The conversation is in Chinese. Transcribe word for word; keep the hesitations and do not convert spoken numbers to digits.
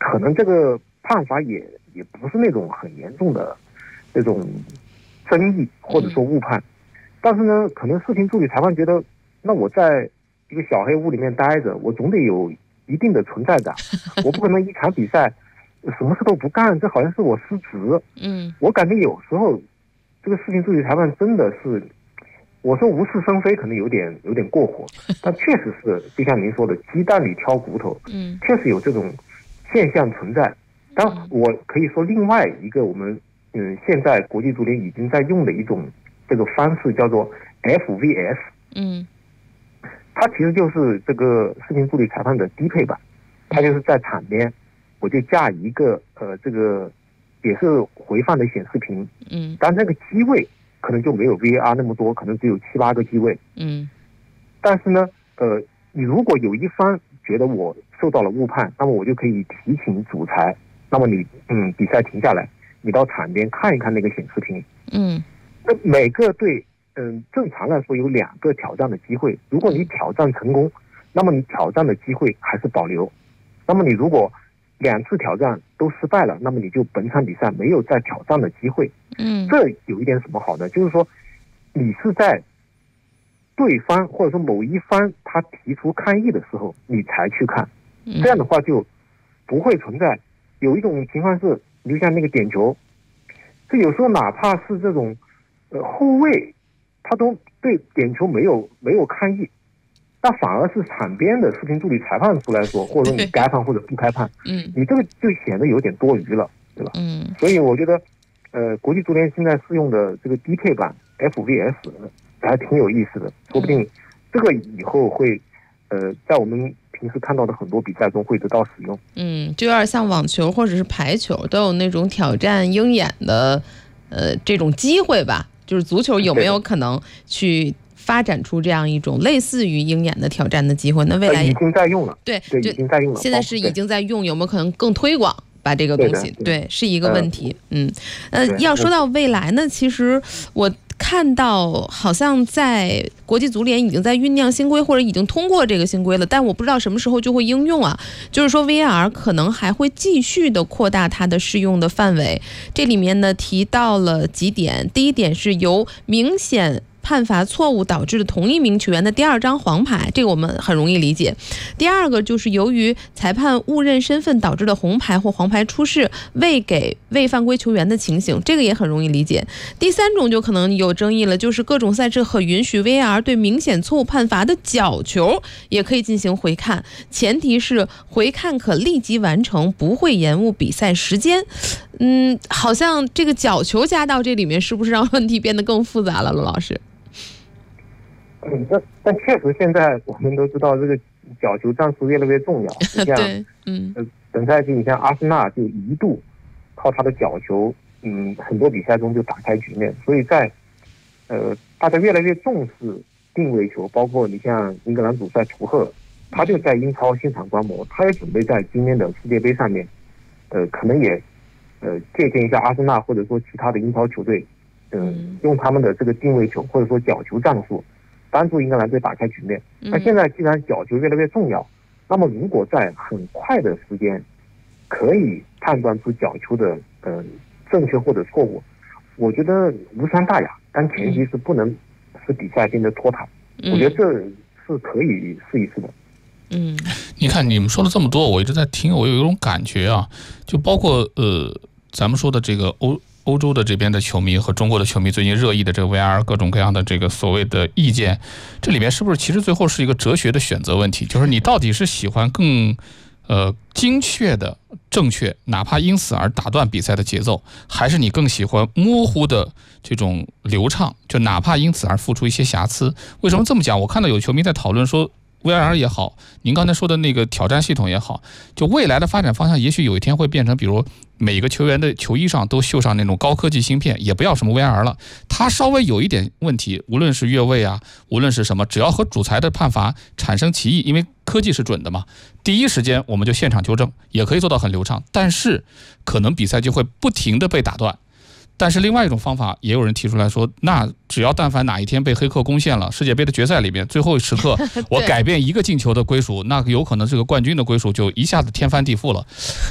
可能这个判罚也也不是那种很严重的那种争议或者说误判，嗯、但是呢，可能视频助理裁判觉得，那我在一个小黑屋里面待着，我总得有一定的存在感，我不可能一场比赛什么事都不干，这好像是我失职。 嗯， 我感觉有时候这个视频助理裁判真的是，我说无事生非可能有点有点过火，但确实是就像您说的，鸡蛋里挑骨头， 嗯， 确实有这种现象存在。但我可以说另外一个我们嗯现在国际足联已经在用的一种这个方式叫做 F V S， 嗯， 它其实就是这个视频助理裁判的低配版，它就是在场边我就架一个呃这个也是回放的显示屏， 嗯， 但那个机位可能就没有 V A R 那么多，可能只有七八个机位， 嗯， 但是呢，呃，你如果有一方觉得我受到了误判，那么我就可以提醒主裁，那么你嗯比赛停下来，你到场边看一看那个显示屏， 嗯， 那每个队嗯正常来说有两个挑战的机会，如果你挑战成功，那么你挑战的机会还是保留，那么你如果两次挑战都失败了，那么你就本场比赛没有再挑战的机会。 嗯， 这有一点什么好呢？就是说，你是在对方或者说某一方他提出抗议的时候，你才去看，这样的话就不会存在有一种情况是，就像那个点球，这有时候哪怕是这种呃后卫，他都对点球没有没有抗议。那反而是场边的视频助理裁判出来说，或者说你该判或者不该判， 嗯， 你这个就显得有点多余了，对吧？ 嗯， 所以我觉得，呃，国际足联现在适用的这个低配版 F V S 还挺有意思的，说不定这个以后会，呃，在我们平时看到的很多比赛中会得到使用。 嗯，就有点像网球或者是排球都有那种挑战鹰眼的，呃，这种机会吧？就是足球有没有可能去发展出这样一种类似于鹰眼的挑战的机会？那未来已经在用了， 对对，已经在用了。 现在是已经在用，有没有可能更推广把这个东西？ 对, 对，是一个问题。嗯，呃，要说到未来呢，其实我看到好像在国际足联已经在酝酿新规，或者已经通过这个新规了，但我不知道什么时候就会应用啊。就是说 V A R 可能还会继续的扩大它的适用的范围。这里面呢提到了几点，第一点是由明显判罚错误导致的同一名球员的第二张黄牌，这个我们很容易理解。第二个就是由于裁判误认身份导致的红牌或黄牌出示未给未犯规球员的情形，这个也很容易理解。第三种就可能有争议了，就是各种赛事可允许 V A R 对明显错误判罚的角球也可以进行回看，前提是回看可立即完成，不会延误比赛时间。嗯，好像这个角球加到这里面，是不是让问题变得更复杂了，罗老师？ 嗯，但但确实现在我们都知道这个角球战术越来越重要。 对，嗯， 呃，本赛季你像阿森纳就一度靠他的角球，嗯，很多比赛中就打开局面。所以在呃大家越来越重视定位球，包括你像英格兰主帅图赫，他就在英超现场观摩，他也准备在今年的世界杯上面，呃，可能也呃借鉴一下阿森纳或者说其他的英超球队，嗯、呃，用他们的这个定位球或者说角球战术，帮助英格兰队打开局面。那现在既然角球越来越重要，那么如果在很快的时间可以判断出角球的呃正确或者错误，我觉得无伤大雅，但前提是不能使比赛变得拖沓。我觉得这是可以试一试的。 嗯， 你看你们说了这么多，我一直在听，我有一种感觉啊，就包括呃咱们说的这个欧。欧洲的这边的球迷和中国的球迷最近热议的这个 V R 各种各样的这个所谓的意见，这里面是不是其实最后是一个哲学的选择问题？就是你到底是喜欢更呃精确的正确，哪怕因此而打断比赛的节奏，还是你更喜欢模糊的这种流畅，就哪怕因此而付出一些瑕疵？为什么这么讲？我看到有球迷在讨论说V R 也好，您刚才说的那个挑战系统也好，就未来的发展方向，也许有一天会变成，比如每个球员的球衣上都绣上那种高科技芯片，也不要什么 V R 了，它稍微有一点问题，无论是越位啊，无论是什么，只要和主裁的判罚产生歧义，因为科技是准的嘛，第一时间我们就现场纠正，也可以做到很流畅，但是可能比赛就会不停的被打断。但是另外一种方法，也有人提出来说，那只要但凡哪一天被黑客攻陷了，世界杯的决赛里面最后时刻我改变一个进球的归属，那有可能这个冠军的归属就一下子天翻地覆了。